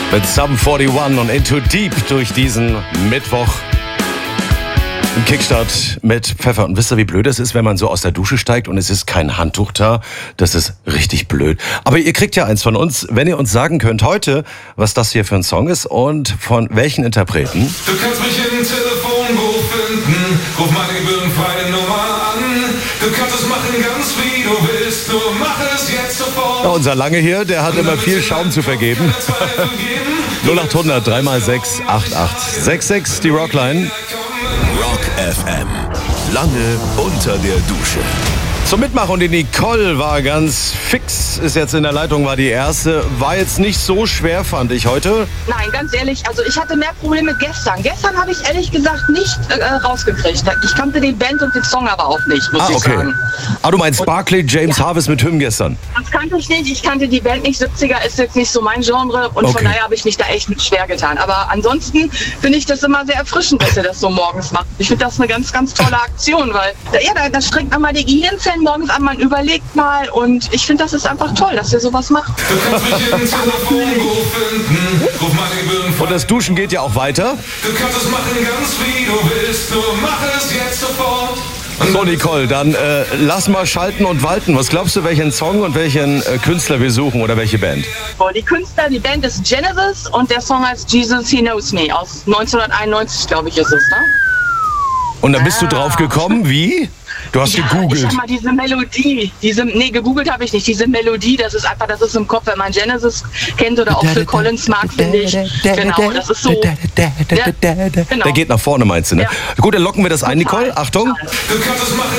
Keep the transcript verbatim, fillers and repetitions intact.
Mit Sum einundvierzig und Into Deep durch diesen Mittwoch. Ein Kickstart mit Pfeffer. Und wisst ihr, wie blöd es ist, wenn man so aus der Dusche steigt und es ist kein Handtuch da? Das ist richtig blöd. Aber ihr kriegt ja eins von uns, wenn ihr uns sagen könnt heute, was das hier für ein Song ist und von welchen Interpreten. Du kannst mich im Telefonbuch finden, ruf meine gebührenfreie Nummer an. Du kannst es machen ganz wie du willst, nur mach es jetzt sofort. Ja, unser Lange hier, der hat immer viel Schaum zu vergeben. null acht hundert drei mal sechs acht acht sechs sechs, die Rockline. Rock F M. Lange unter der Dusche. Zum Mitmachen, und die Nicole war ganz fix, ist jetzt in der Leitung, war die erste. War jetzt nicht so schwer, fand ich heute. Nein, ganz ehrlich, also ich hatte mehr Probleme gestern. Gestern habe ich ehrlich gesagt nicht äh, rausgekriegt. Ich kannte die Band und den Song aber auch nicht, muss Ah, ich okay. sagen. Ah, du meinst Barclay James Ja. Harvest mit Hymn gestern? Das kannte ich nicht. Ich kannte die Band nicht. siebziger ist jetzt nicht so mein Genre und Okay. von daher habe ich mich da echt mit schwer getan. Aber ansonsten finde ich das immer sehr erfrischend, dass ihr das so morgens macht. Ich finde das eine ganz, ganz tolle Aktion, weil ja, da, da strengt man mal die Gehirnzellen morgens an, man überlegt mal und ich finde, das ist einfach toll, dass ihr sowas macht. Du kannst mich im Telefonbuch finden, ruf meine gebührenfreie. Und das Duschen geht ja auch weiter. Du kannst es machen ganz wie du willst, nur mach es jetzt sofort. So, Nicole, dann äh, lass mal schalten und walten. Was glaubst du, welchen Song und welchen äh, Künstler wir suchen oder welche Band? So, die Künstler, die Band ist Genesis und der Song heißt Jesus, He Knows Me aus neunzehnhunderteinundneunzig, glaube ich, ist es, ne? Und dann bist du drauf gekommen, wie? Du hast Ja, gegoogelt. ich hab mal diese Melodie, diese, nee, gegoogelt habe ich nicht, diese Melodie, das ist einfach, das ist im Kopf, wenn man Genesis kennt oder auch Phil Collins mag, finde ich. Genau, das ist so. Ja, genau. Der geht nach vorne, meinst du, ne? Ja. Gut, dann locken wir das ein, Nicole. Achtung. Du kannst es machen